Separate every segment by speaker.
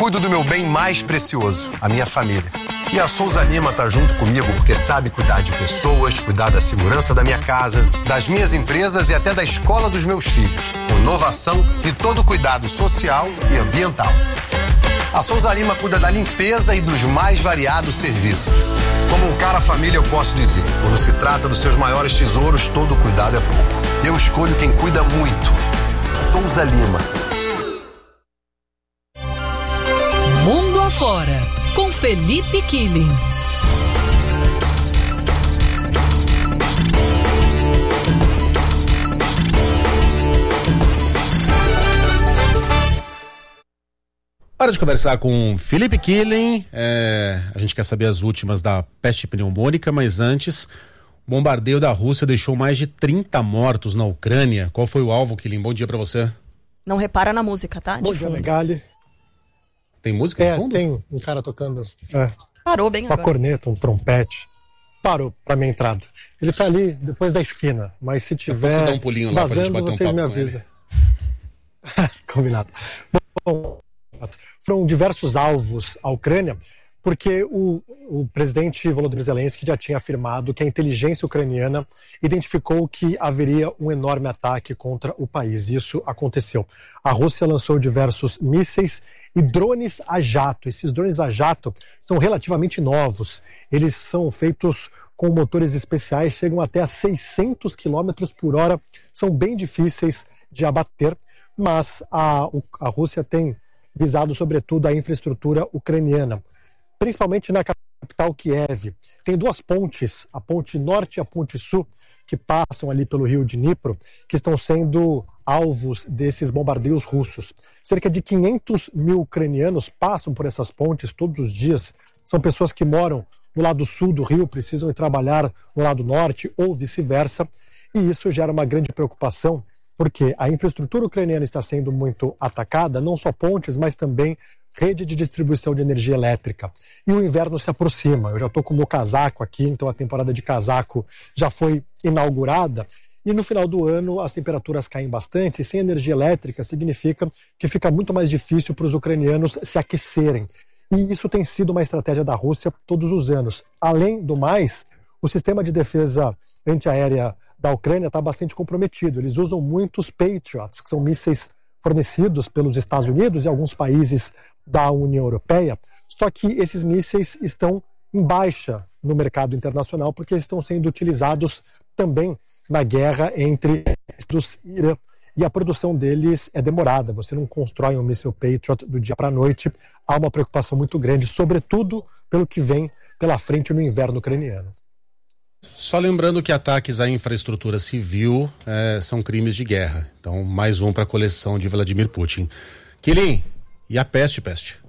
Speaker 1: cuido do meu bem mais precioso, a minha família. E a Souza Lima tá junto comigo porque sabe cuidar de pessoas, cuidar da segurança da minha casa, das minhas empresas e até da escola dos meus filhos, com inovação e todo cuidado social e ambiental. A Souza Lima cuida da limpeza e dos mais variados serviços. Como um cara família, eu posso dizer, quando se trata dos seus maiores tesouros, todo cuidado é pouco. Eu escolho quem cuida muito. Souza Lima.
Speaker 2: Mundo Afora, com Felipe Killing.
Speaker 3: Hora de conversar com Felipe Killing. A gente quer saber as últimas da peste pneumônica, mas antes, o bombardeio da Rússia deixou mais de 30 mortos na Ucrânia. Qual foi o alvo, Killing? Bom dia pra você.
Speaker 4: Não repara na música, tá?
Speaker 5: Bom dia, Megali.
Speaker 3: Tem música de fundo?
Speaker 5: Tem um cara tocando.
Speaker 4: Parou bem agora.
Speaker 5: Uma corneta, um trompete. Parou pra minha entrada. Ele tá ali depois da esquina, mas se tiver
Speaker 3: você dá um pulinho lá pra gente bater
Speaker 5: vocês
Speaker 3: um papo
Speaker 5: me avisam. Combinado. Bom, foram diversos alvos à Ucrânia, porque o presidente Volodymyr Zelensky já tinha afirmado que a inteligência ucraniana identificou que haveria um enorme ataque contra o país. Isso aconteceu. A Rússia lançou diversos mísseis e drones a jato. Esses drones a jato são relativamente novos. Eles são feitos com motores especiais, chegam até a 600 km por hora. São bem difíceis de abater, mas a Rússia tem visado sobretudo a infraestrutura ucraniana, principalmente na capital Kiev. Tem duas pontes, a ponte norte e a ponte sul, que passam ali pelo rio Dnipro, que estão sendo alvos desses bombardeios russos. Cerca de 500 mil ucranianos passam por essas pontes todos os dias. São pessoas que moram no lado sul do rio, precisam ir trabalhar no lado norte ou vice-versa. E isso gera uma grande preocupação, porque a infraestrutura ucraniana está sendo muito atacada, não só pontes, mas também rede de distribuição de energia elétrica. E o inverno se aproxima. Eu já estou com o meu casaco aqui, então a temporada de casaco já foi inaugurada. E no final do ano as temperaturas caem bastante, e sem energia elétrica significa que fica muito mais difícil para os ucranianos se aquecerem. E isso tem sido uma estratégia da Rússia todos os anos. Além do mais, o sistema de defesa antiaérea da Ucrânia está bastante comprometido. Eles usam muitos Patriots, que são mísseis fornecidos pelos Estados Unidos e alguns países da União Europeia. Só que esses mísseis estão em baixa no mercado internacional porque estão sendo utilizados também na guerra entre os Irã. E a produção deles é demorada. Você não constrói um míssil Patriot do dia para a noite. Há uma preocupação muito grande, sobretudo pelo que vem pela frente no inverno ucraniano.
Speaker 3: Só lembrando que ataques à infraestrutura civil são crimes de guerra. Então, mais um para a coleção de Vladimir Putin. Killing, e a peste?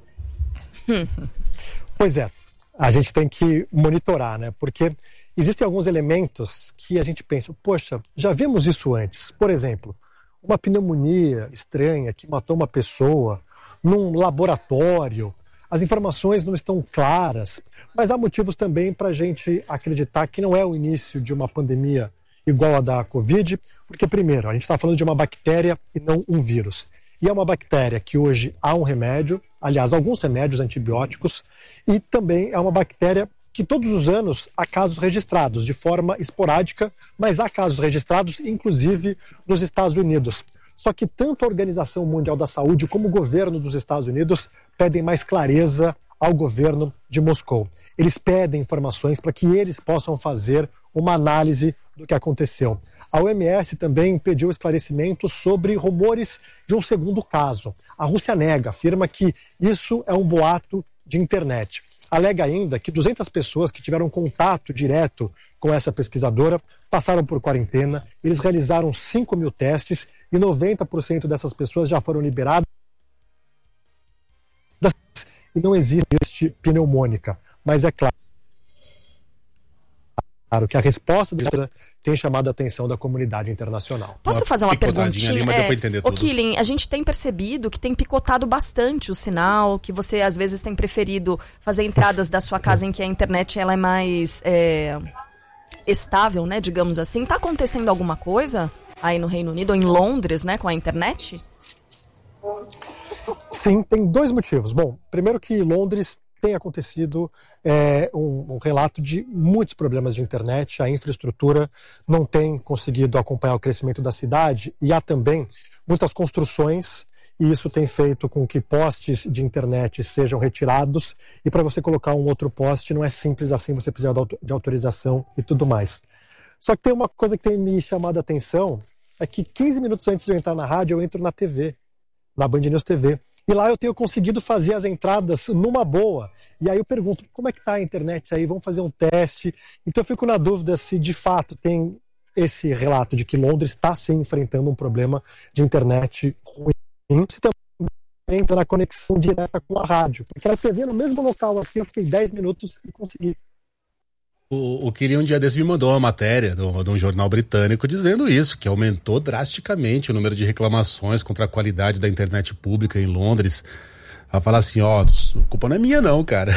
Speaker 5: Pois é, a gente tem que monitorar, né? Porque existem alguns elementos que a gente pensa, poxa, já vimos isso antes. Por exemplo, uma pneumonia estranha que matou uma pessoa num laboratório. As informações não estão claras, mas há motivos também para a gente acreditar que não é o início de uma pandemia igual a da Covid, porque, primeiro, a gente está falando de uma bactéria e não um vírus. E é uma bactéria que hoje há um remédio, aliás, alguns remédios antibióticos, e também é uma bactéria que todos os anos há casos registrados, de forma esporádica, mas há casos registrados, inclusive nos Estados Unidos. Só que tanto a Organização Mundial da Saúde como o governo dos Estados Unidos pedem mais clareza ao governo de Moscou. Eles pedem informações para que eles possam fazer uma análise do que aconteceu. A OMS também pediu esclarecimento sobre rumores de um segundo caso. A Rússia nega, afirma que isso é um boato de internet. Alega ainda que 200 pessoas que tiveram contato direto com essa pesquisadora passaram por quarentena, eles realizaram 5 mil testes e 90% dessas pessoas já foram liberadas e não existe pneumônica. Mas é claro que a resposta tem chamado a atenção da comunidade internacional.
Speaker 4: Posso fazer uma perguntinha?
Speaker 3: Ali, mas deu pra entender tudo.
Speaker 4: Killing, a gente tem percebido que tem picotado bastante o sinal, que você às vezes tem preferido fazer entradas da sua casa em que a internet ela é mais estável, né, digamos assim. Tá acontecendo alguma coisa aí no Reino Unido ou em Londres, né, com a internet?
Speaker 5: Sim, tem 2 motivos. Bom, primeiro que Londres tem acontecido um relato de muitos problemas de internet, a infraestrutura não tem conseguido acompanhar o crescimento da cidade e há também muitas construções e isso tem feito com que postes de internet sejam retirados e para você colocar um outro poste não é simples assim, você precisa de autorização e tudo mais. Só que tem uma coisa que tem me chamado a atenção, é que 15 minutos antes de eu entrar na rádio, eu entro na TV, na Band News TV. E lá eu tenho conseguido fazer as entradas numa boa. E aí eu pergunto, como é que tá a internet aí? Vamos fazer um teste. Então eu fico na dúvida se de fato tem esse relato de que Londres está sim enfrentando um problema de internet ruim. Se também entra na conexão direta com a rádio. Porque a TV no mesmo local aqui, eu fiquei 10 minutos e consegui.
Speaker 3: O Killian um dia desse me mandou uma matéria de um jornal britânico dizendo isso, que aumentou drasticamente o número de reclamações contra a qualidade da internet pública em Londres. Ela fala assim, a culpa não é minha não, cara.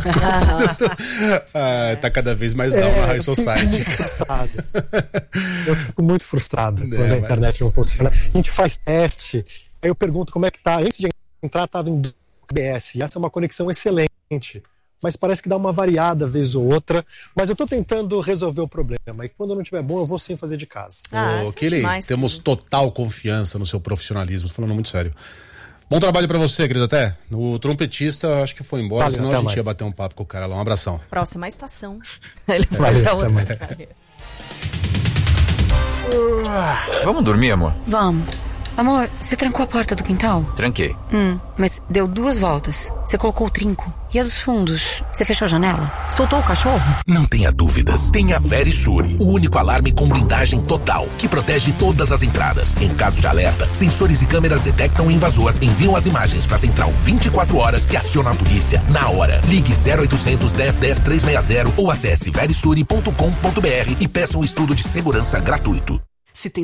Speaker 3: Tá cada vez mais down na High Society.
Speaker 5: Eu fico muito frustrado quando a internet não funciona. A gente faz teste, aí eu pergunto como é que tá. Antes de entrar estava em BS, e essa é uma conexão excelente. Mas parece que dá uma variada vez ou outra. Mas eu tô tentando resolver o problema. E quando não estiver bom, eu vou sim fazer de casa.
Speaker 3: Killian, temos total confiança no seu profissionalismo. Tô falando muito sério. Bom trabalho pra você, querido, até. O trompetista, acho que foi embora, senão a gente ia bater um papo com o cara lá. Um abração.
Speaker 4: Próxima estação. Ele vai pra outra.
Speaker 6: Vamos dormir, amor?
Speaker 7: Vamos. Amor, você trancou a porta do quintal?
Speaker 6: Tranquei.
Speaker 7: Mas deu 2 voltas. Você colocou o trinco. E a dos fundos? Você fechou a janela? Soltou o cachorro?
Speaker 8: Não tenha dúvidas. Tenha Verisure, o único alarme com blindagem total, que protege todas as entradas. Em caso de alerta, sensores e câmeras detectam o invasor, enviam as imagens para a central 24 horas que aciona a polícia na hora. Ligue 0800 10 10 360 ou acesse verisure.com.br e peça um estudo de segurança gratuito.
Speaker 9: Se tem